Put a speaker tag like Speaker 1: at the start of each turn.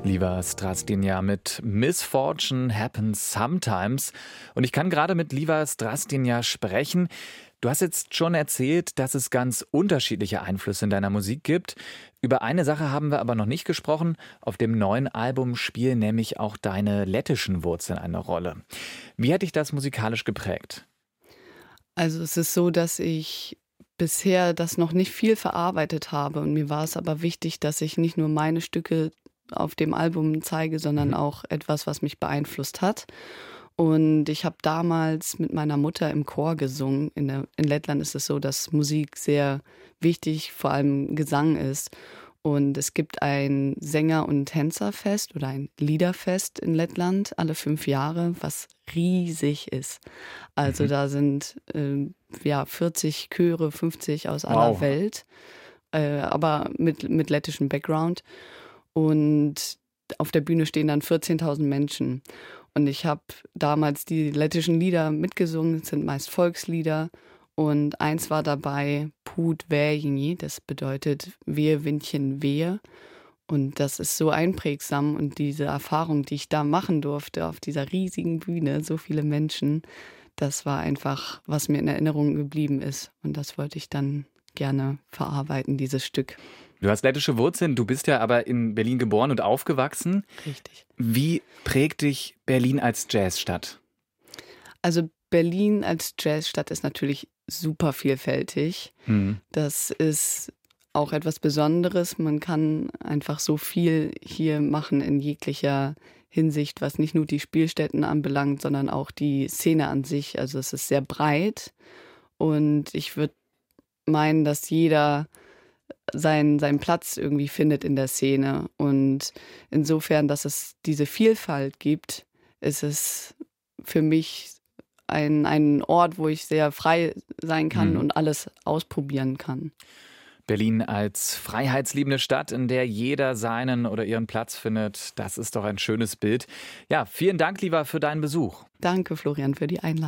Speaker 1: Liva Strastinja mit Misfortune Happens Sometimes. Und ich kann gerade mit Liva Strastinja sprechen. Du hast jetzt schon erzählt, dass es ganz unterschiedliche Einflüsse in deiner Musik gibt. Über eine Sache haben wir aber noch nicht gesprochen. Auf dem neuen Album spielen nämlich auch deine lettischen Wurzeln eine Rolle. Wie hat dich das musikalisch geprägt?
Speaker 2: Also es ist so, dass ich bisher das noch nicht viel verarbeitet habe und mir war es aber wichtig, dass ich nicht nur meine Stücke auf dem Album zeige, sondern auch etwas, was mich beeinflusst hat. Und ich habe damals mit meiner Mutter im Chor gesungen. In Lettland ist es so, dass Musik sehr wichtig, vor allem Gesang ist. Und es gibt ein Sänger- und Tänzerfest oder ein Liederfest in Lettland alle 5 Jahre, was riesig ist. Also da sind 40 Chöre, 50 aus aller
Speaker 1: Wow.
Speaker 2: Welt, aber mit lettischem Background. Und auf der Bühne stehen dann 14.000 Menschen. Und ich habe damals die lettischen Lieder mitgesungen, es sind meist Volkslieder. Und eins war dabei, Put Väjini, das bedeutet Wehe, Windchen, wehe. Und das ist so einprägsam und diese Erfahrung, die ich da machen durfte auf dieser riesigen Bühne, so viele Menschen, das war einfach, was mir in Erinnerung geblieben ist. Und das wollte ich dann gerne verarbeiten, dieses Stück.
Speaker 1: Du hast lettische Wurzeln, du bist ja aber in Berlin geboren und aufgewachsen.
Speaker 2: Richtig.
Speaker 1: Wie prägt dich Berlin als Jazzstadt?
Speaker 2: Also Berlin als Jazzstadt ist natürlich super vielfältig. Das ist auch etwas Besonderes. Man kann einfach so viel hier machen in jeglicher Hinsicht, was nicht nur die Spielstätten anbelangt, sondern auch die Szene an sich. Also es ist sehr breit und ich würde meinen, dass jeder seinen Platz irgendwie findet in der Szene. Und insofern, dass es diese Vielfalt gibt, ist es für mich ein Ort, wo ich sehr frei sein kann und alles ausprobieren kann.
Speaker 1: Berlin als freiheitsliebende Stadt, in der jeder seinen oder ihren Platz findet, das ist doch ein schönes Bild. Ja, vielen Dank, Liva, für deinen Besuch.
Speaker 2: Danke, Florian, für die Einladung.